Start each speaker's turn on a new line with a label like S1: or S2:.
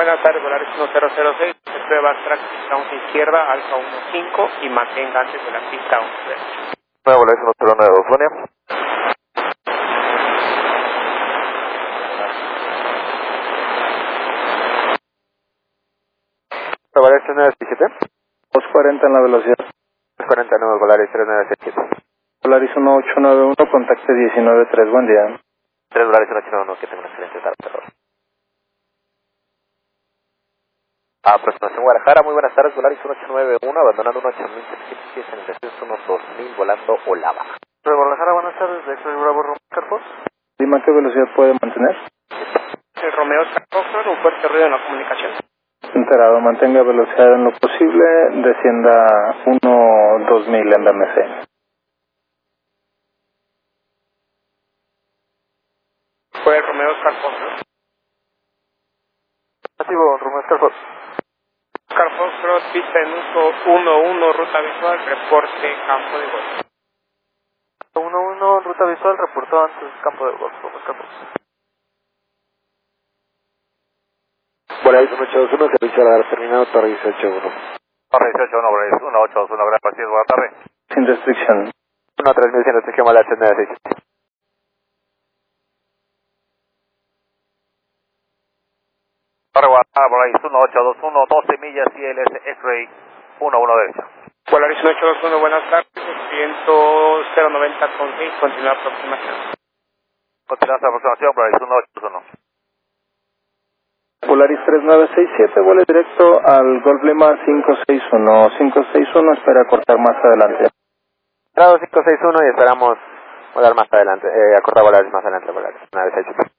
S1: Buenas tardes, Volaris 1006, prueba track pista 11 izquierda, alfa 15 y mantenga antes de la pista 11 derecha.
S2: Volaris 1092, Sonia. Volaris 3967.
S3: 240 en la velocidad.
S2: 249, Volaris 3967.
S3: Volaris 1891, contacte 193, buen día.
S2: 3 Volaris 1891, que tenga una excelente tarde. Aproximación Guadalajara, muy buenas tardes, Volaris 1891, abandonando un 8700 pies en el descenso, unos 2000, volando Olava.
S3: Guadalajara, buenas tardes, de Xray Bravo Romeo Carpos. Dime qué velocidad puede mantener.
S1: El Romeo Carpos, un fuerte ruido en la comunicación.
S3: Enterado, mantenga velocidad en lo posible, descienda 2000 en BMC.
S1: Fue el Romeo Carpos.
S2: Activo, Romeo Carpos.
S1: Carpos, pista en uso 11, ruta visual, reporte campo de golf.
S2: 11, ruta visual, reportó antes campo de golf, Romeo Carpos. Volaris 1821, servicio a la terminado, Torre 181. Torre 181, Volaris 1821, gran partido, buenas tardes.
S3: Sin restricción.
S2: 13000 sin restricción, Volaris 967. Torre Guadalajara, Volaris 1821, 12 millas, ILS X-Ray 11 derecha.
S1: Volaris 1821, buenas tardes, viento 090,6, continúa aproximación.
S2: Continúa esta aproximación, Volaris 1821.
S3: Volaris 3967, vuelo directo al Golf Lima 561. 561, espera cortar más adelante.
S2: Grado 561 y esperamos volar más adelante, acordar Volaris más adelante, Volaris 967.